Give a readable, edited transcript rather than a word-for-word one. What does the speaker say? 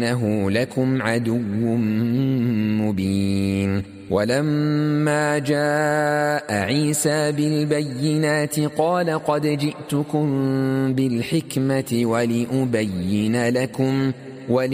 إنه لكم عدو مبين. ولما جاء عيسى بالبينات قال قد جئتكم بالحكمة ولأبين لكم